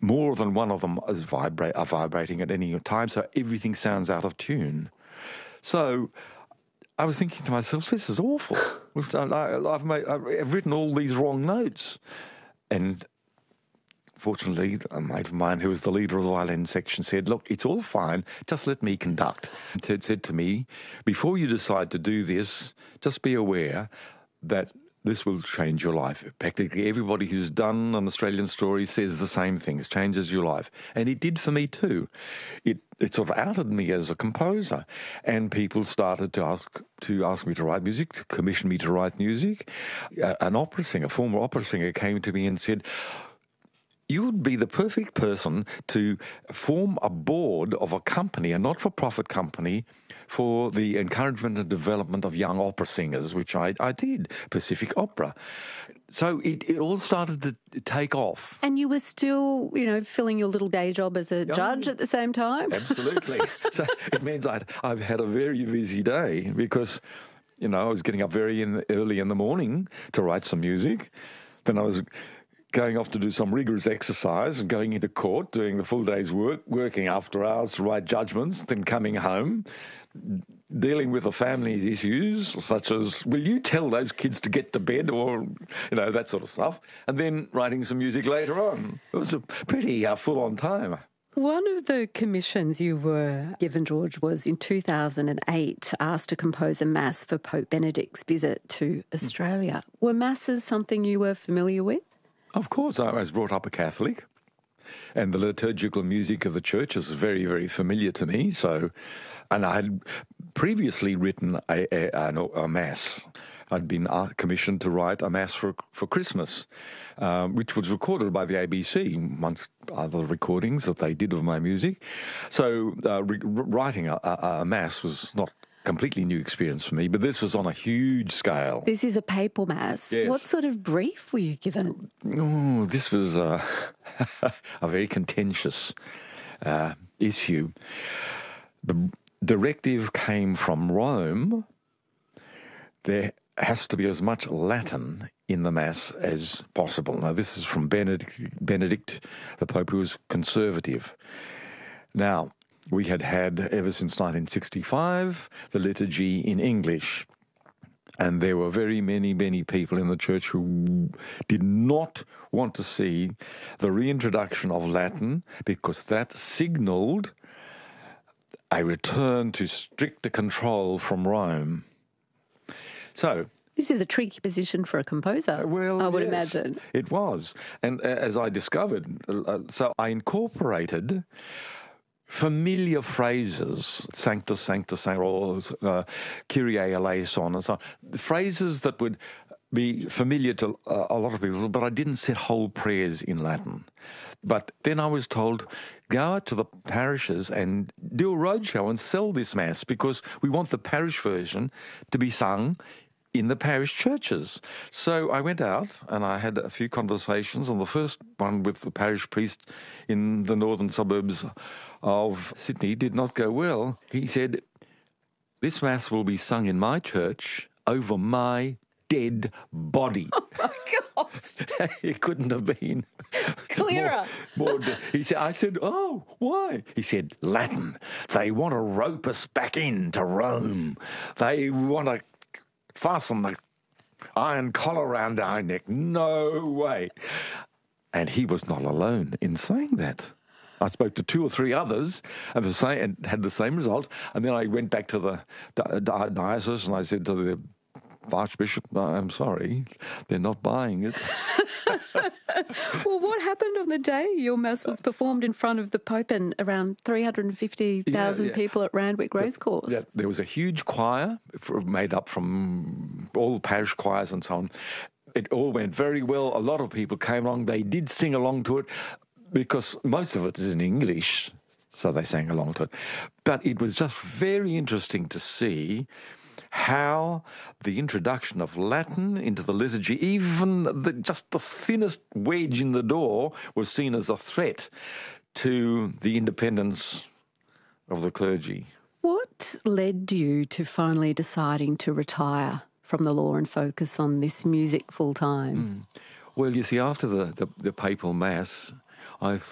more than one of them are vibrating at any time, so everything sounds out of tune. So I was thinking to myself, this is awful. I've written all these wrong notes. And fortunately, a mate of mine who was the leader of the violin section said, look, it's all fine, just let me conduct. He said to me, before you decide to do this, just be aware that this will change your life. Practically everybody who's done an Australian story says the same things, changes your life. And it did for me too. It sort of outed me as a composer. And people started to ask me to write music, to commission me to write music. An opera singer, former opera singer, came to me and said, you would be the perfect person to form a board of a company, a not-for-profit company, for the encouragement and development of young opera singers, which I did, Pacific Opera. So it all started to take off. And you were still, filling your little day job as a judge at the same time? Absolutely. So it means I've had a very busy day because, I was getting up very early in the morning to write some music. Then I was going off to do some rigorous exercise and going into court, doing the full day's work, working after hours to write judgments, then coming home, dealing with the family's issues, such as, will you tell those kids to get to bed, or, that sort of stuff, and then writing some music later on. It was a pretty full-on time. One of the commissions you were given, George, was in 2008, asked to compose a mass for Pope Benedict's visit to Australia. Were masses something you were familiar with? Of course, I was brought up a Catholic, and the liturgical music of the church is very, very familiar to me. And I had previously written a mass. I'd been commissioned to write a mass for Christmas, which was recorded by the ABC, amongst other recordings that they did of my music. So writing a mass was not completely new experience for me, but this was on a huge scale. This is a papal mass. Yes. What sort of brief were you given? Oh, this was a very contentious issue. The directive came from Rome. There has to be as much Latin in the Mass as possible. Now, this is from Benedict, the Pope, who was conservative. Now, we had ever since 1965, the liturgy in English. And there were very many people in the church who did not want to see the reintroduction of Latin because that signalled a return to stricter control from Rome. So this is a tricky position for a composer, I would imagine. It was. And as I discovered, so I incorporated familiar phrases, Sanctus, Sanctus, Sanctus, or Kyrie eleison, and so on, phrases that would be familiar to a lot of people, but I didn't set whole prayers in Latin. But then I was told, go out to the parishes and do a roadshow and sell this Mass because we want the parish version to be sung in the parish churches. So I went out and I had a few conversations, and the first one with the parish priest in the northern suburbs of Sydney did not go well. He said, this Mass will be sung in my church over my dead body. Oh, my God. It couldn't have been clearer. I said, oh, why? He said, Latin. They want to rope us back into Rome. They want to fasten the iron collar around our neck. No way. And he was not alone in saying that. I spoke to 2 or 3 others and had the same result. And then I went back to the diocese and I said to the Archbishop, no, I'm sorry, they're not buying it. Well, what happened on the day your Mass was performed in front of the Pope and around 350,000 people at Randwick Racecourse? There was a huge choir made up from all the parish choirs and so on. It all went very well. A lot of people came along. They did sing along to it because most of it is in English, so they sang along to it. But it was just very interesting to see how the introduction of Latin into the liturgy, even just the thinnest wedge in the door, was seen as a threat to the independence of the clergy. What led you to finally deciding to retire from the law and focus on this music full time? Well, you see, after the papal Mass, I